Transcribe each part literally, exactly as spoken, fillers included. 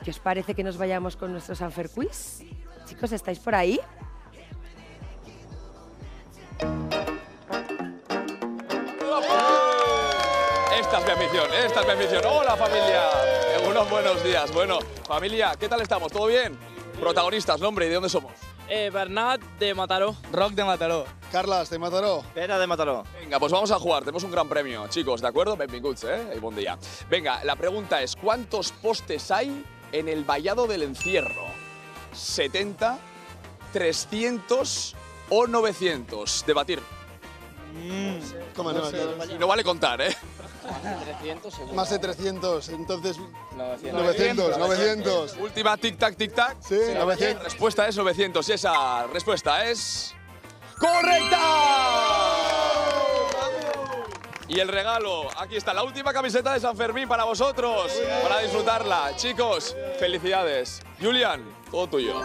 ¿qué os parece que nos vayamos con nuestro Sanfer Quiz? Chicos, ¿estáis por ahí? Esta es mi afición, esta es mi afición. ¡Hola, familia! Unos buenos días. Bueno, familia, ¿qué tal estamos? ¿Todo bien? Protagonistas, nombre y de dónde somos. Eh, Bernat de Mataró. Rock de Mataró. Carlas de Mataró. Pera de Mataró. Venga, pues vamos a jugar. Tenemos un gran premio, chicos, ¿de acuerdo? Benvinguts, ¿eh? Y buen día. Venga, la pregunta es, ¿cuántos postes hay en el Vallado del Encierro? ¿setenta, trescientos o novecientos? Debatir. Mm, ¿Cómo no? Y no vale contar, ¿eh? trescientos seguro. Más de trescientos, entonces novecientos. novecientos, novecientos. Última tic-tac, tic-tac. Sí, novecientos. La respuesta es novecientos y esa respuesta es... ¡correcta! Y el regalo, aquí está, la última camiseta de San Fermín para vosotros, para disfrutarla. Chicos, felicidades. Julián, todo tuyo.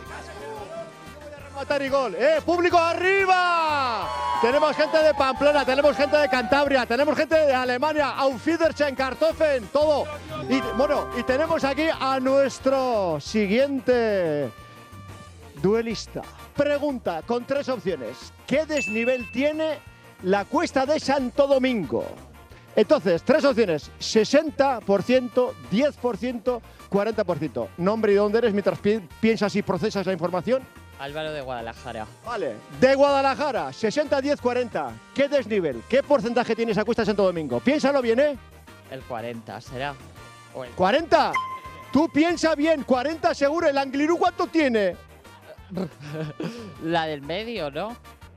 Matar y gol. ¡Eh, público arriba! Tenemos gente de Pamplona, tenemos gente de Cantabria, tenemos gente de Alemania, Auf Wiedersehen, Kartoffeln, todo. Y bueno, y tenemos aquí a nuestro siguiente duelista. Pregunta con tres opciones. ¿Qué desnivel tiene la cuesta de Santo Domingo? Entonces, tres opciones. sesenta por ciento, diez por ciento, cuarenta por ciento. Nombre y dónde eres mientras pi piensas y procesas la información. Álvaro de Guadalajara. Vale, de Guadalajara, sesenta, diez, cuarenta. ¿Qué desnivel? ¿Qué porcentaje tiene esa cuesta de Santo Domingo? Piénsalo bien, ¿eh? El cuarenta, ¿será? O el... ¿cuarenta? Tú piensa bien, cuarenta seguro. ¿El Anglirú cuánto tiene? La del medio, ¿no?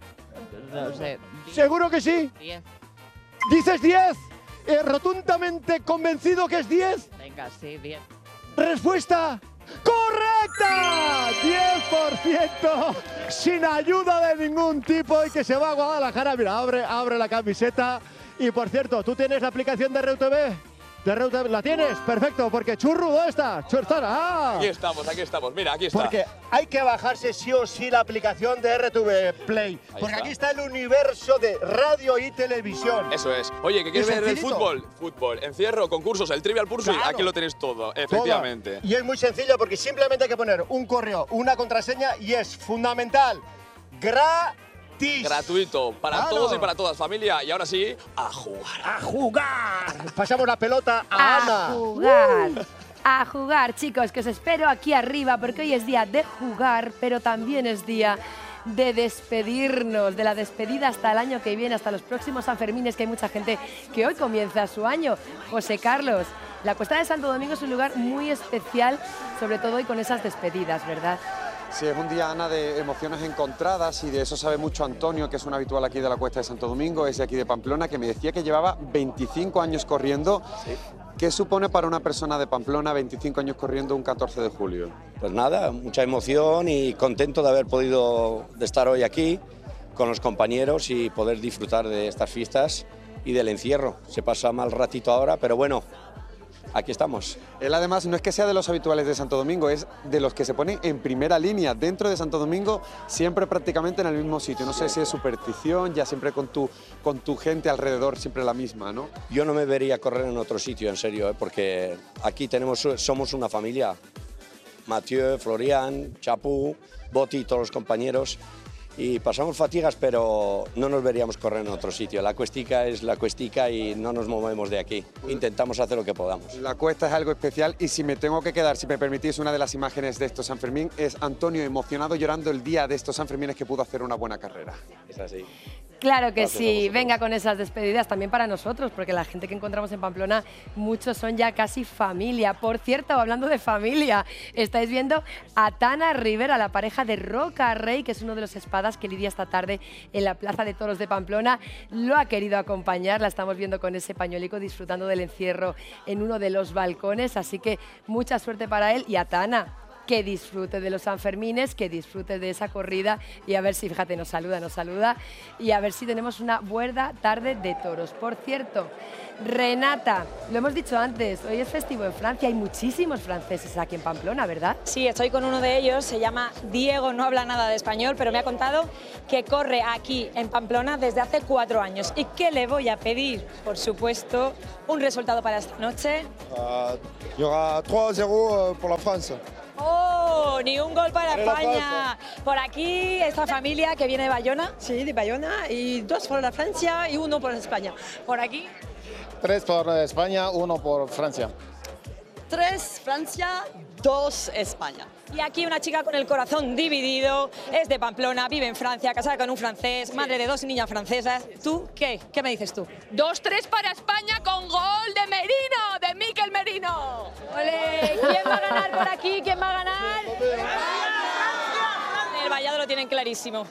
No sé. ¿Seguro que sí? diez. ¿Dices diez? Eh, ¿Rotundamente convencido que es diez? Venga, sí, diez. Respuesta correcta. diez por ciento sin ayuda de ningún tipo y que se va a Guadalajara. Mira, abre, abre la camiseta. Y por cierto, ¿tú tienes la aplicación de R U T V? ¿De R U T V? ¿La tienes? Perfecto, porque Churru, ¿dónde está? Churtara. Ah. Aquí estamos, aquí estamos. Mira, aquí está. Porque hay que bajarse sí o sí la aplicación de R T V Play. Ahí porque está. aquí está el universo de radio y televisión. Eso es. Oye, ¿qué quieres ¿Y ver del sencillito? fútbol? Fútbol, encierro, concursos, el Trivial Pursuit. Claro. Aquí lo tenéis todo, efectivamente. Todo. Y es muy sencillo porque simplemente hay que poner un correo, una contraseña y es fundamental. Gratis. Gratuito para Claro. todos y para todas, familia. Y ahora sí, a jugar. ¡A jugar! Pasamos la pelota a, A Ana. jugar. A jugar, chicos, que os espero aquí arriba porque hoy es día de jugar, pero también es día de despedirnos, de la despedida hasta el año que viene, hasta los próximos Sanfermines, que hay mucha gente que hoy comienza su año. José Carlos, la Cuesta de Santo Domingo es un lugar muy especial, sobre todo hoy con esas despedidas, ¿verdad? Sí, es un día, Ana, de emociones encontradas y de eso sabe mucho Antonio, que es un habitual aquí de la Cuesta de Santo Domingo, es de aquí de Pamplona, que me decía que llevaba veinticinco años corriendo. Sí. ¿Qué supone para una persona de Pamplona veinticinco años corriendo un catorce de julio? Pues nada, mucha emoción y contento de haber podido de estar hoy aquí con los compañeros y poder disfrutar de estas fiestas y del encierro. Se pasa mal ratito ahora, pero bueno, aquí estamos. Él además no es que sea de los habituales de Santo Domingo, es de los que se ponen en primera línea dentro de Santo Domingo, siempre prácticamente en el mismo sitio. No sé si es superstición, ya siempre con tu, con tu gente alrededor, siempre la misma, ¿no? Yo no me vería correr en otro sitio, en serio, ¿eh? Porque aquí tenemos, somos una familia. Mathieu, Florian, Chapu, Boti, todos los compañeros. Y pasamos fatigas, pero no nos veríamos correr en otro sitio. La cuestica es la cuestica y no nos movemos de aquí. Intentamos hacer lo que podamos. La cuesta es algo especial y si me tengo que quedar, si me permitís, una de las imágenes de estos San Fermín es Antonio emocionado llorando el día de estos San Fermines que pudo hacer una buena carrera. Es así. Claro que Gracias sí, venga con esas despedidas también para nosotros, porque la gente que encontramos en Pamplona, muchos son ya casi familia. Por cierto, hablando de familia, estáis viendo a Tana Rivera, la pareja de Roca Rey, que es uno de los espadas que lidia esta tarde en la Plaza de Toros de Pamplona. Lo ha querido acompañar, la estamos viendo con ese pañuelico disfrutando del encierro en uno de los balcones, así que mucha suerte para él y a Tana. que disfrute de los Sanfermines, que disfrute de esa corrida y a ver si, fíjate, nos saluda, nos saluda y a ver si tenemos una buena tarde de toros. Por cierto, Renata, lo hemos dicho antes, hoy es festivo en Francia, hay muchísimos franceses aquí en Pamplona, ¿verdad? Sí, estoy con uno de ellos, se llama Diego, no habla nada de español, pero me ha contado que corre aquí en Pamplona desde hace cuatro años. ¿Y qué le voy a pedir? Por supuesto, un resultado para esta noche. Uh, il y aura trois zéro pour la France. ¡Oh! Ni un gol para Para España. Por aquí, esta familia que viene de Bayona. Sí, de Bayona, y dos por la Francia y uno por España. Por aquí. Tres por España, uno por Francia. Tres Francia, dos España. Y aquí una chica con el corazón dividido, es de Pamplona, vive en Francia, casada con un francés, madre de dos niñas francesas. ¿Tú qué? ¿Qué me dices tú? dos tres para España con gol de Merino, de Mikel Merino. ¡Ole! ¿Quién va a ganar por aquí? ¿Quién va a ganar? El Vallado lo tienen clarísimo.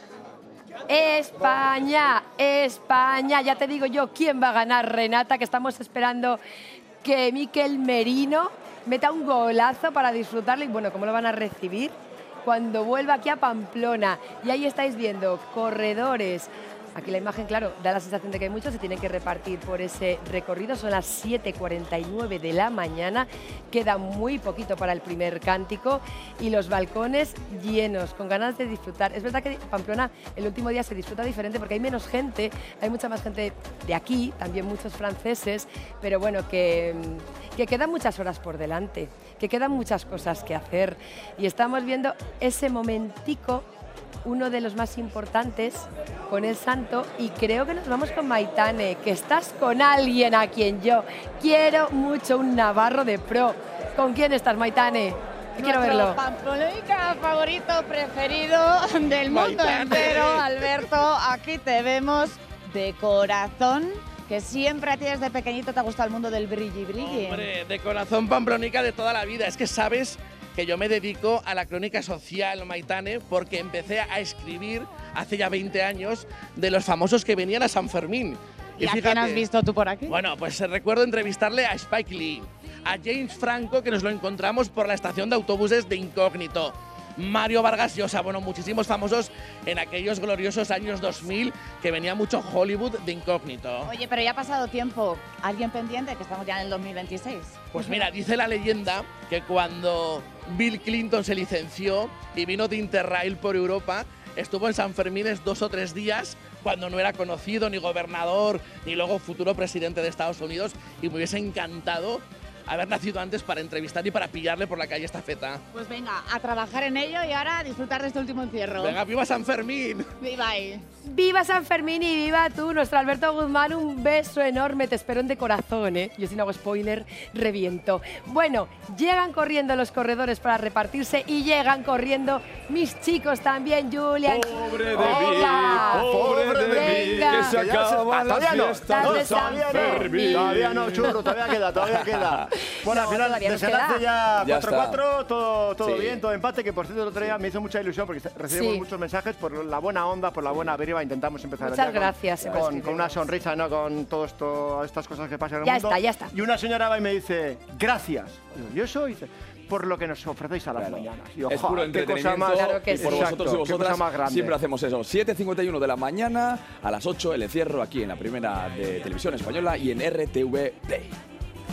España, España, ya te digo yo quién va a ganar, Renata, que estamos esperando que Mikel Merino meta un golazo para disfrutarlo y bueno, ¿cómo lo van a recibir? Cuando vuelva aquí a Pamplona. Y ahí estáis viendo corredores. Aquí la imagen, claro, da la sensación de que hay muchos, se tienen que repartir por ese recorrido. Son las siete cuarenta y nueve de la mañana, queda muy poquito para el primer cántico y los balcones llenos, con ganas de disfrutar. Es verdad que Pamplona el último día se disfruta diferente porque hay menos gente, hay mucha más gente de aquí, también muchos franceses, pero bueno, que, que quedan muchas horas por delante, que quedan muchas cosas que hacer y estamos viendo ese momentico, uno de los más importantes con el santo y creo que nos vamos con Maitane, que estás con alguien a quien yo quiero mucho, un navarro de pro. ¿Con quién estás, Maitane? Quiero verlo. Pamplónica favorito preferido del mundo entero, Alberto. Aquí te vemos de corazón, que siempre a ti desde pequeñito te ha gustado el mundo del brilli brilli. Hombre, de corazón pamplónica de toda la vida. Es que sabes que yo me dedico a la crónica social, Maitane, porque empecé a escribir hace ya veinte años de los famosos que venían a San Fermín. ¿Y, ¿Y a quién has visto tú por aquí? Bueno, pues recuerdo entrevistarle a Spike Lee, a James Franco, que nos lo encontramos por la estación de autobuses de Incógnito, Mario Vargas Llosa, bueno, muchísimos famosos en aquellos gloriosos años dos mil que venía mucho Hollywood de Incógnito. Oye, pero ya ha pasado tiempo. ¿Alguien pendiente? Que estamos ya en el dos mil veintiséis. Pues mira, dice la leyenda que cuando Bill Clinton se licenció y vino de Interrail por Europa, estuvo en San Fermines dos o tres días cuando no era conocido ni gobernador ni luego futuro presidente de Estados Unidos y me hubiese encantado haber nacido antes para entrevistar y para pillarle por la calle estafeta. Pues venga, a trabajar en ello y ahora a disfrutar de este último encierro. Venga, ¡viva San Fermín! ¡Viva ahí! ¡Viva San Fermín y viva tú, nuestro Alberto Guzmán! Un beso enorme, te espero de corazón, ¿eh? Yo si no hago spoiler, reviento. Bueno, llegan corriendo los corredores para repartirse y llegan corriendo mis chicos también, Julián. ¡Pobre de mí! ¡Pobre de mí! Que se acaba la fiesta no, de San Fermín. Todavía no, churro, todavía queda, todavía queda. Bueno, No, al final, todavía nos desenlace queda. ya Ya cuatro cuatro, todo, todo Sí. bien, todo empate, que por cierto el otro día me hizo mucha ilusión porque recibimos Sí. muchos mensajes por la buena onda, por la buena deriva, intentamos empezar Muchas el día con- gracias, siempre con, con escribimos. una sonrisa, ¿no? Con todo esto, todas estas cosas que pasan en el Ya mundo. está, ya está. Y una señora va y me dice, gracias. Digo, ¿y eso? Y dice, por lo que nos ofrecéis a las Claro. mañanas. Y yo, Es "Jo, puro qué cosa entretenimiento más- Claro que y sí. por Exacto, vosotros y qué cosa vosotras más grande. siempre hacemos eso. siete cincuenta y uno de la mañana, a las ocho el encierro aquí en la primera de Televisión Española y en R T V Play.